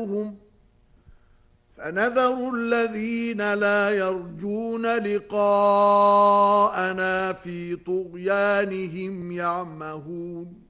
نذرهم فنذر الذين لا يرجون لقاءنا في طغيانهم يعمهون